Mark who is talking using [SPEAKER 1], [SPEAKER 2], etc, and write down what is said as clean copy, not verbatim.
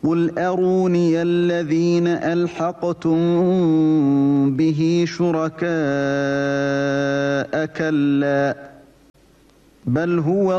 [SPEAKER 1] قُلْ أَرُونِيَ الَّذِينَ أَلْحَقْتُم بِهِ شُرَكَاءَ كَلَّا بَلْ هُوَ